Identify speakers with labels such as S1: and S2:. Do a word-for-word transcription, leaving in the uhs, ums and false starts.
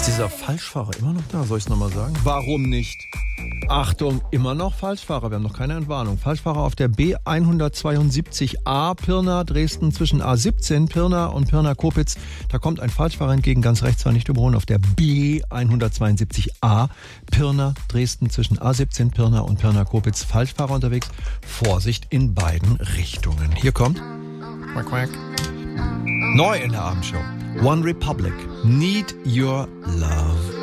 S1: Ist dieser Falschfahrer immer noch da? Soll ich es nochmal sagen? Warum nicht? Achtung, immer noch Falschfahrer. Wir haben noch keine Entwarnung. Falschfahrer auf der B hundertzweiundsiebzig A Pirna Dresden zwischen A siebzehn Pirna und Pirna-Kopitz. Da kommt ein Falschfahrer entgegen, ganz rechts, war nicht überholen. Auf der B hundertzweiundsiebzig A Pirna Dresden zwischen A siebzehn Pirna und Pirna-Kopitz. Falschfahrer unterwegs. Vorsicht in beiden Richtungen. Hier kommt quack, quack. Neu in der Abendshow. One Republic. Need Your Love.